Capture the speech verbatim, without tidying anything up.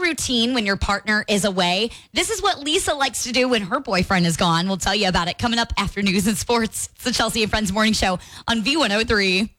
routine when your partner is away? This is what Lisa likes to do when her boyfriend is gone. We'll tell you about it coming up after news and sports. It's the Chelsea and Friends Morning Show on V one oh three.